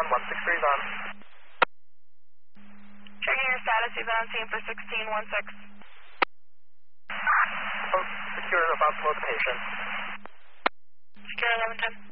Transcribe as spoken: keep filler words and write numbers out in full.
on, one six three is on. Checking your status, you've been on scene for sixteen one six. Oh, secure about to load the patient. Secure eleven ten.